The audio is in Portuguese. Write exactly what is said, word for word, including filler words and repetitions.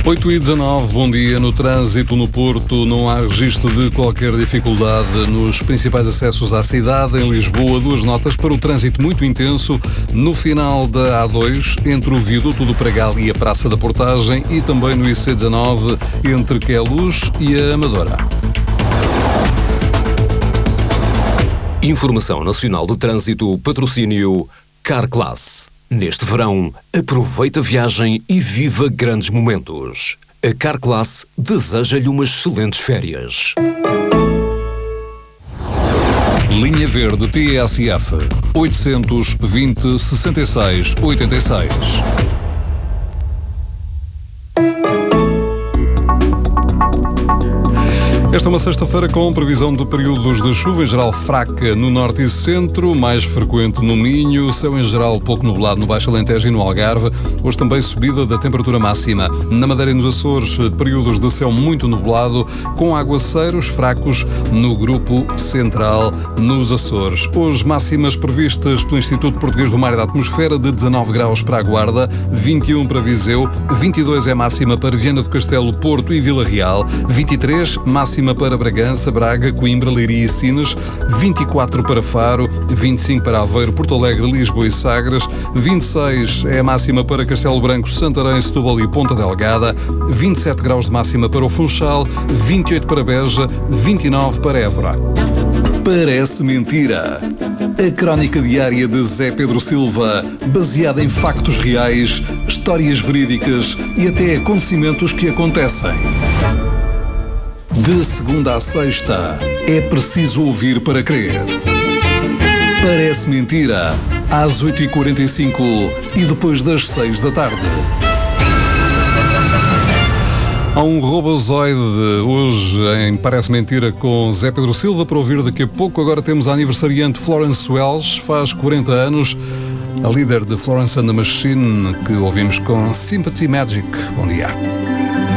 oito e dezanove, bom dia. No trânsito no Porto não há registro de qualquer dificuldade nos principais acessos à cidade. Em Lisboa, duas notas para o trânsito muito intenso no final da A dois, entre o Viaduto do Pragal e a Praça da Portagem, e também no I C dezanove, entre Queluz e a Amadora. Informação Nacional do Trânsito, patrocínio Carclass. Neste verão, aproveita a viagem e viva grandes momentos. A Carclass deseja-lhe umas excelentes férias. Linha Verde T S F oitocentos e vinte, sessenta e seis, oitenta e seis. Esta é uma sexta-feira com previsão de períodos de chuva, em geral fraca no norte e centro, mais frequente no Minho, céu em geral pouco nublado no Baixo Alentejo e no Algarve. Hoje também subida da temperatura máxima. Na Madeira e nos Açores, períodos de céu muito nublado, com aguaceiros fracos no grupo central nos Açores. Hoje máximas previstas pelo Instituto Português do Mar e da Atmosfera de dezanove graus para a Guarda, vinte e um para Viseu, vinte e dois é máxima para Viana do Castelo, Porto e Vila Real, vinte e três máxima para Bragança, Braga, Coimbra, Leiria e Sines, vinte e quatro para Faro, vinte e cinco para Aveiro, Porto Alegre, Lisboa e Sagres, vinte e seis é a máxima para Castelo Branco, Santarém, Setúbal e Ponta Delgada, vinte e sete graus de máxima para o Funchal, vinte e oito para Beja, vinte e nove para Évora. Parece mentira. A crónica diária de Zé Pedro Silva, baseada em factos reais, histórias verídicas e até acontecimentos que acontecem. De segunda a sexta, é preciso ouvir para crer. Parece mentira, às oito e quarenta e cinco e depois das seis da tarde. Há um robozoide hoje em Parece Mentira com Zé Pedro Silva para ouvir daqui a pouco. Agora temos a aniversariante Florence Welch, faz quarenta anos, a líder de Florence and the Machine, que ouvimos com Sympathy Magic. Bom dia.